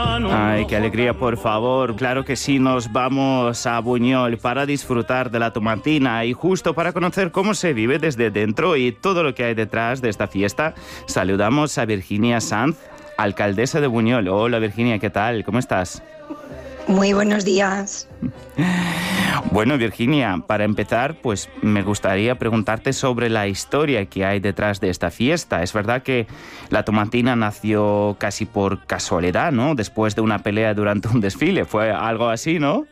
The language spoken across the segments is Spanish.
Ay, qué alegría, por favor. Claro que sí, nos vamos a Buñol para disfrutar de la tomatina y justo para conocer cómo se vive desde dentro y todo lo que hay detrás de esta fiesta, saludamos a Virginia Sanz, alcaldesa de Buñol. Hola Virginia, ¿qué tal? ¿Cómo estás? Muy buenos días. Bueno, Virginia, para empezar, pues me gustaría preguntarte sobre la historia que hay detrás de esta fiesta. Es verdad que la tomatina nació casi por casualidad, ¿no? Después de una pelea durante un desfile. Fue algo así, ¿no?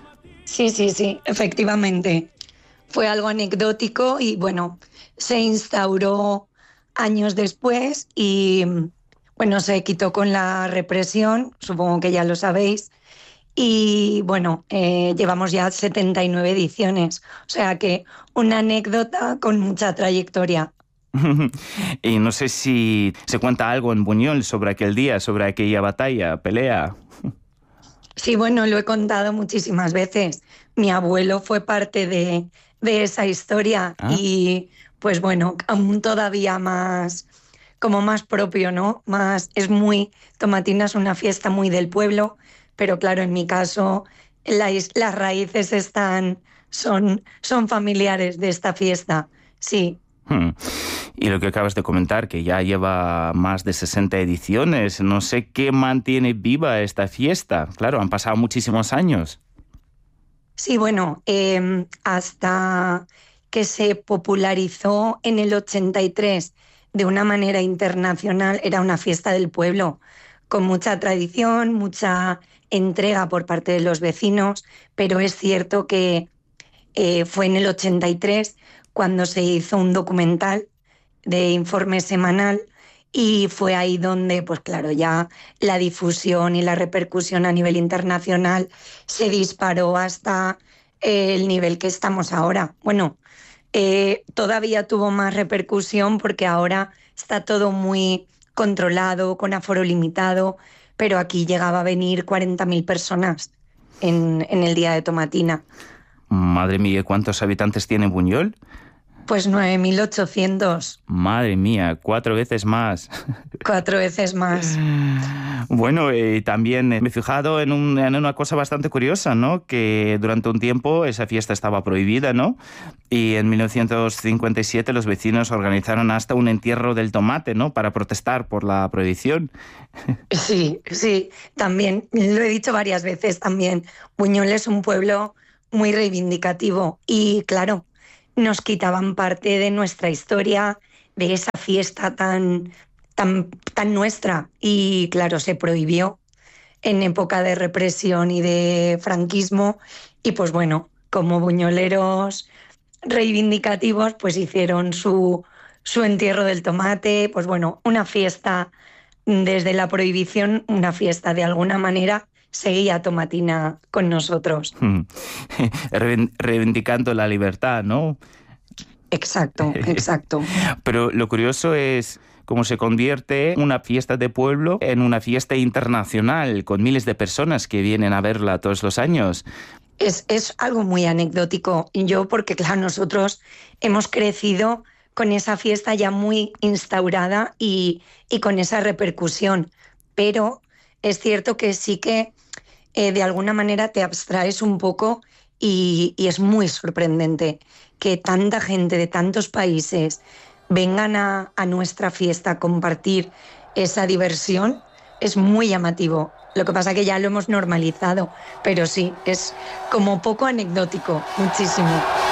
Sí, efectivamente. Fue algo anecdótico y bueno, se instauró años después y bueno, se quitó con la represión, supongo que ya lo sabéis. Y bueno, llevamos ya 79 ediciones, o sea que una anécdota con mucha trayectoria. Y no sé si se cuenta algo en Buñol sobre aquel día, sobre aquella batalla, pelea. Sí, bueno, lo he contado muchísimas veces. Mi abuelo fue parte de esa historia y pues bueno, aún todavía más, como más propio, ¿no? Tomatina es una fiesta muy del pueblo, pero claro, en mi caso las raíces son familiares de esta fiesta, sí. Y lo que acabas de comentar, que ya lleva más de 60 ediciones, no sé qué mantiene viva esta fiesta. Claro, han pasado muchísimos años. Sí, bueno, hasta que se popularizó en el 83 de una manera internacional, era una fiesta del pueblo, con mucha tradición, mucha entrega por parte de los vecinos, pero es cierto que fue en el 83 cuando se hizo un documental de informe semanal y fue ahí donde, pues claro, ya la difusión y la repercusión a nivel internacional se disparó hasta el nivel que estamos ahora. Bueno, todavía tuvo más repercusión porque ahora está todo muy controlado, con aforo limitado, pero aquí llegaba a venir 40.000 personas en el día de tomatina. Madre mía, ¿cuántos habitantes tiene Buñol? Pues 9.800. Madre mía, 4 veces más. 4 veces más. Bueno, también me he fijado en una cosa bastante curiosa, ¿no? Que durante un tiempo esa fiesta estaba prohibida, ¿no? Y en 1957 los vecinos organizaron hasta un entierro del tomate, ¿no? Para protestar por la prohibición. Sí, también, lo he dicho varias veces también. Buñol es un pueblo muy reivindicativo y claro, nos quitaban parte de nuestra historia, de esa fiesta tan nuestra. Y claro, se prohibió en época de represión y de franquismo. Y pues bueno, como buñoleros reivindicativos, pues hicieron su entierro del tomate. Pues bueno, una fiesta desde la prohibición, una fiesta de alguna manera seguía tomatina con nosotros. Reivindicando la libertad, ¿no? Exacto. Pero lo curioso es cómo se convierte una fiesta de pueblo en una fiesta internacional, con miles de personas que vienen a verla todos los años. Es algo muy anecdótico. Yo, porque claro, nosotros hemos crecido con esa fiesta ya muy instaurada y con esa repercusión. Pero es cierto que sí que de alguna manera te abstraes un poco y es muy sorprendente que tanta gente de tantos países vengan a nuestra fiesta a compartir esa diversión. Es muy llamativo. Lo que pasa es que ya lo hemos normalizado, pero sí, es como poco anecdótico, muchísimo.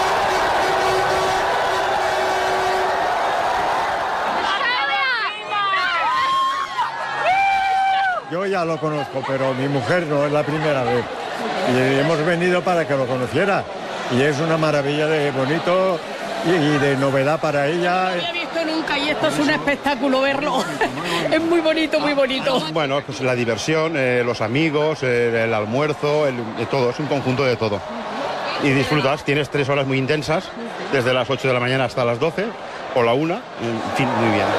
Yo ya lo conozco, pero mi mujer no, es la primera vez. Y hemos venido para que lo conociera. Y es una maravilla de bonito y de novedad para ella. No lo he visto nunca y esto es un espectáculo verlo. Es muy bonito, muy bonito. Bueno, pues la diversión, los amigos, el almuerzo, todo, es un conjunto de todo. Y disfrutas, tienes 3 horas muy intensas, desde las 8 de la mañana hasta las 12 o la 1, en fin, muy bien.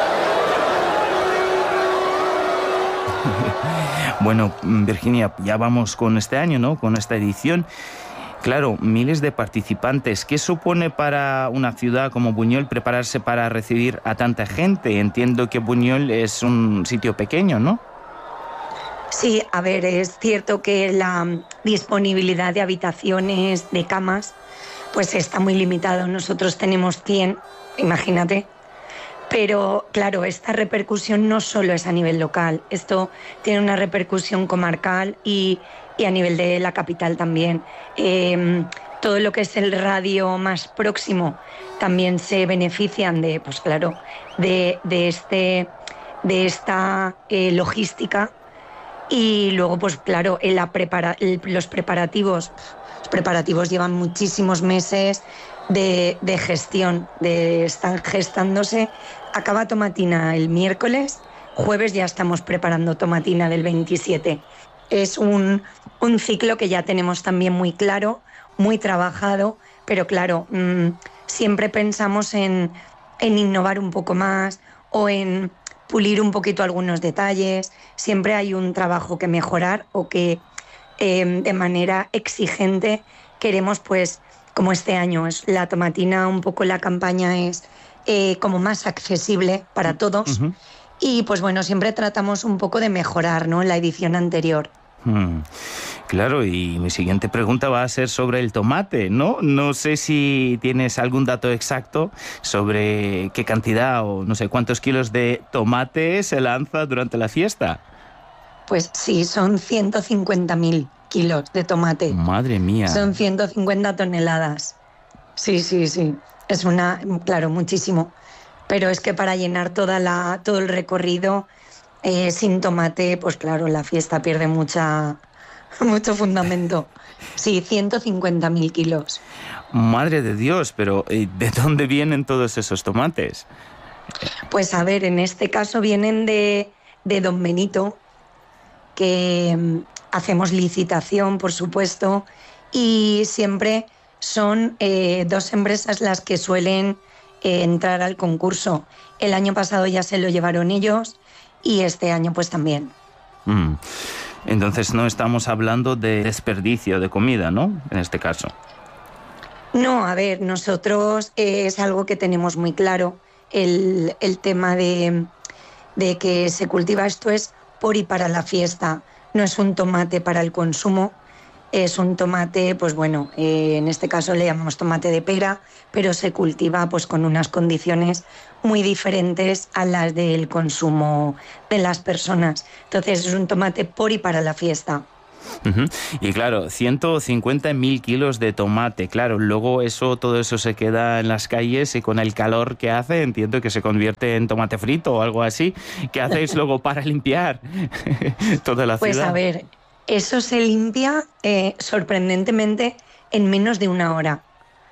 Bueno, Virginia, ya vamos con este año, ¿no? Con esta edición. Claro, miles de participantes. ¿Qué supone para una ciudad como Buñol prepararse para recibir a tanta gente? Entiendo que Buñol es un sitio pequeño, ¿no? Sí, a ver, es cierto que la disponibilidad de habitaciones, de camas, pues está muy limitado. Nosotros tenemos 100, imagínate. Pero claro, esta repercusión no solo es a nivel local, esto tiene una repercusión comarcal y a nivel de la capital también. Todo lo que es el radio más próximo también se benefician de, pues claro, de esta logística. Y luego, pues claro, los preparativos llevan muchísimos meses de gestión, están gestándose. Acaba Tomatina el miércoles, jueves ya estamos preparando Tomatina del 27. Es un ciclo que ya tenemos también muy claro, muy trabajado, pero claro, siempre pensamos en innovar un poco más o en pulir un poquito algunos detalles. Siempre hay un trabajo que mejorar o que de manera exigente queremos, pues, como este año es la Tomatina, un poco la campaña es como más accesible para todos. Uh-huh. Y pues bueno, siempre tratamos un poco de mejorar, ¿no?, la edición anterior. Claro, y mi siguiente pregunta va a ser sobre el tomate, ¿no? No sé si tienes algún dato exacto sobre qué cantidad o no sé cuántos kilos de tomate se lanza durante la fiesta. Pues sí, son 150.000 kilos de tomate. Madre mía. Son 150 toneladas. Sí. Es claro, muchísimo. Pero es que para llenar todo el recorrido sin tomate, pues claro, la fiesta pierde mucho fundamento. Sí, 150.000 kilos. Madre de Dios, pero ¿de dónde vienen todos esos tomates? Pues a ver, en este caso vienen de Don Benito, que hacemos licitación, por supuesto, y siempre son 2 empresas las que suelen entrar al concurso. El año pasado ya se lo llevaron ellos y este año pues también. Entonces no estamos hablando de desperdicio de comida, ¿no? En este caso. No, a ver, nosotros es algo que tenemos muy claro. El tema de que se cultiva esto es por y para la fiesta. No es un tomate para el consumo, es un tomate, pues bueno, en este caso le llamamos tomate de pera, pero se cultiva pues con unas condiciones muy diferentes a las del consumo de las personas. Entonces es un tomate por y para la fiesta. Uh-huh. Y claro, 150.000 kilos de tomate, claro, luego todo eso se queda en las calles y con el calor que hace, entiendo que se convierte en tomate frito o algo así. ¿Qué hacéis luego para limpiar toda la ciudad? Pues a ver, eso se limpia sorprendentemente en menos de 1 hora.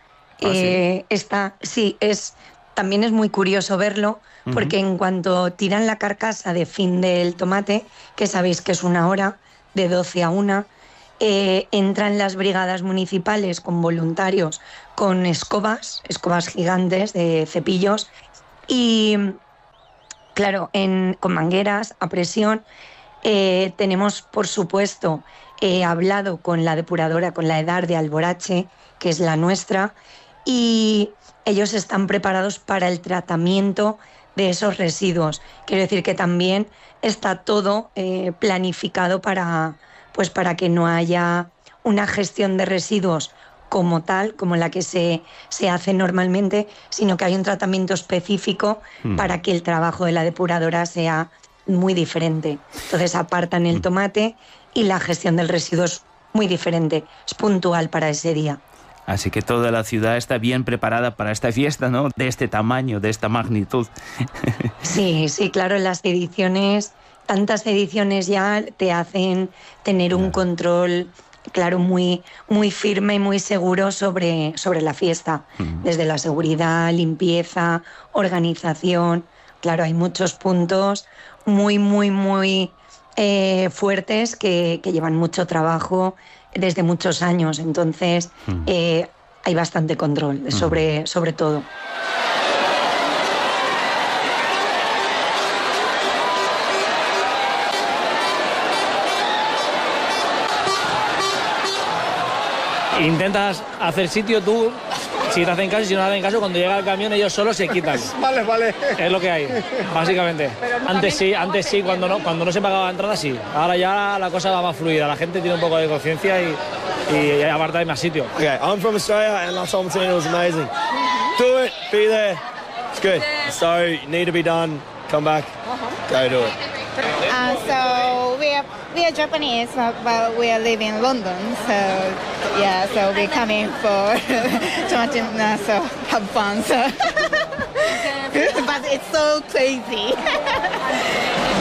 ¿Sí? También es muy curioso verlo, porque en cuanto tiran la carcasa de fin del tomate, que sabéis que es 1 hora, de 12 a 1, entran las brigadas municipales con voluntarios, con escobas gigantes de cepillos y, claro, con mangueras a presión. Tenemos, por supuesto, hablado con la depuradora, con la EDAR de Alborache, que es la nuestra, y ellos están preparados para el tratamiento de esos residuos. Quiero decir que también está todo planificado para que no haya una gestión de residuos como tal, como la que se hace normalmente, sino que hay un tratamiento específico para que el trabajo de la depuradora sea muy diferente. Entonces apartan el tomate y la gestión del residuo es muy diferente, es puntual para ese día. Así que toda la ciudad está bien preparada para esta fiesta, ¿no? De este tamaño, de esta magnitud. Sí, claro, tantas ediciones ya te hacen tener un control, claro, muy, muy firme y muy seguro sobre la fiesta. Desde la seguridad, limpieza, organización. Claro, hay muchos puntos muy, muy, muy fuertes que llevan mucho trabajo desde muchos años, entonces hay bastante control sobre todo. Intentas hacer sitio tú, si te hacen caso y si no hacen caso, cuando llega el camión ellos solos se quitan. Vale. Es lo que hay, básicamente. Antes sí, cuando no se pagaba entrada sí. Ahora ya la cosa va más fluida, la gente tiene un poco de conciencia y aparte hay más sitio. Okay, I'm from Australia and La Tomatina was amazing. Do it, be there, it's good. So, need to be done, come back, go do it. So we are Japanese, but we are living in London. So yeah, so we're coming for Tomatina, so have fun. So. But it's so crazy.